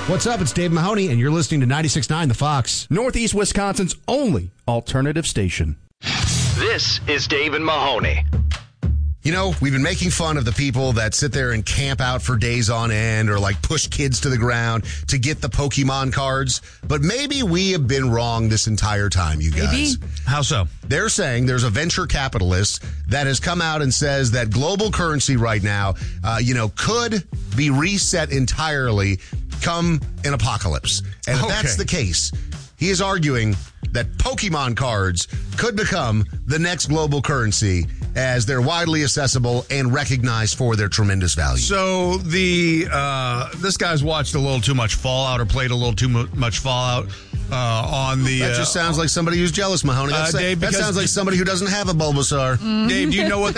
What's up? It's Dave Mahoney, and you're listening to 96.9 The Fox. Northeast Wisconsin's only alternative station. This is Dave and Mahoney. You know, we've been making fun of the people that sit there and camp out for days on end or like push kids to the ground to get the Pokemon cards. But maybe we have been wrong this entire time, you guys. Maybe? How so? They're saying there's a venture capitalist that has come out and says that global currency right now, could be reset entirely come an apocalypse. And if that's the case, he is arguing that Pokemon cards could become the next global currency as they're widely accessible and recognized for their tremendous value. So this guy's watched a little too much Fallout or played a little too much Fallout on the... That just sounds like somebody who's jealous, Mahoney. Dave, that sounds like somebody who doesn't have a Bulbasaur. Dave, do you know what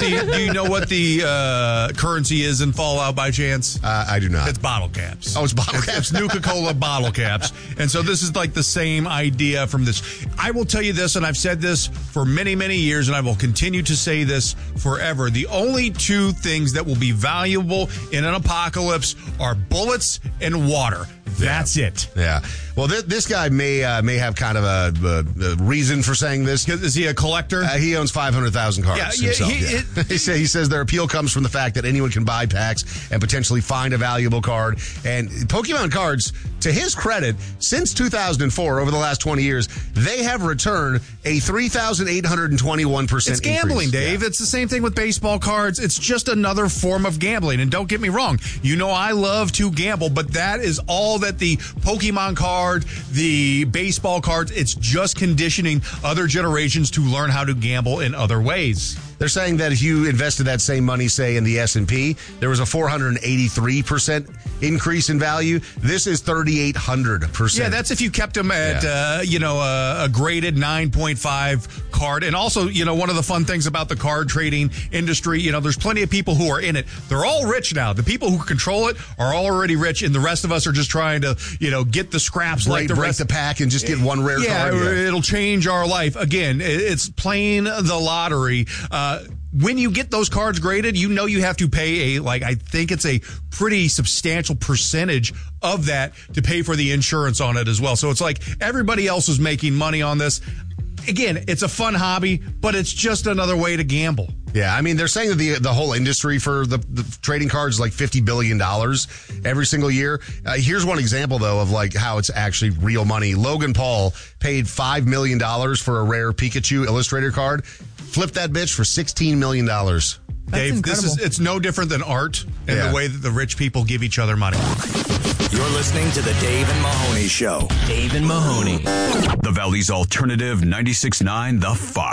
the currency is in Fallout by chance? I do not. It's bottle caps. Oh, it's bottle caps. It's Nuka-Cola bottle caps. And so this is like the same idea from this. I will tell you this, and I've said this for many, many years, and I will continue to say this forever. The only two things that will be valuable in an apocalypse are bullets and water. That's it. Yeah. Well, this guy may have kind of a reason for saying this. Is he a collector? He owns 500,000 cards himself. He says their appeal comes from the fact that anyone can buy packs and potentially find a valuable card. And Pokemon cards, to his credit, since 2004, over the last 20 years, they have returned a 3,821% It's gambling, increase. Dave. Yeah. It's the same thing with baseball cards. It's just another form of gambling. And don't get me wrong. You know I love to gamble, but that is all that the Pokemon card, the baseball cards, it's just conditioning other generations to learn how to gamble in other ways. They're saying that if you invested that same money, say, in the S&P, there was a 483% increase in value. This is 3,800%. Yeah, that's if you kept them at, a graded 9.5 card. And also, one of the fun things about the card trading industry, there's plenty of people who are in it. They're all rich now. The people who control it are already rich, and the rest of us are just trying to, get the scraps break the pack and just get one rare card. Yeah, it'll change our life. Again, it's playing the lottery. When you get those cards graded, you have to pay I think it's a pretty substantial percentage of that to pay for the insurance on it as well. So it's like everybody else is making money on this. Again, it's a fun hobby, but it's just another way to gamble. Yeah, I mean, they're saying that the whole industry for the trading cards is like $50 billion every single year. Here's one example, though, of like how it's actually real money. Logan Paul paid $5 million for a rare Pikachu Illustrator card. Flipped that bitch for $16 million. Dave, it's no different than art and the way that the rich people give each other money. You're listening to the Dave and Mahoney Show. Dave and Mahoney. The Valley's Alternative 96.9 The Fox.